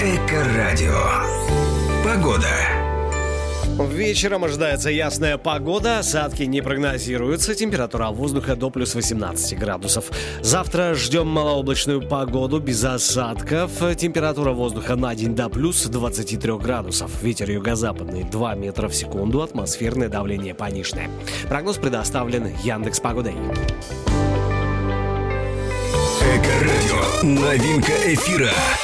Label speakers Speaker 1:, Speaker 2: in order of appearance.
Speaker 1: Эко-радио. Погода.
Speaker 2: Вечером ожидается ясная погода, осадки не прогнозируются, температура воздуха до плюс 18 градусов. Завтра ждем малооблачную погоду без осадков, температура воздуха на день до плюс 23 градусов. Ветер юго-западный 2 метра в секунду, атмосферное давление пониженное. Прогноз предоставлен Яндекс.Погодой.
Speaker 1: Эко-радио. Новинка эфира.